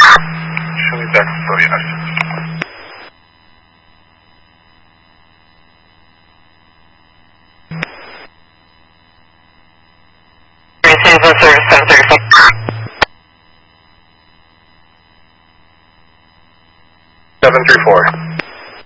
Show me back facility assets. Citizen Service 736. Seven three four.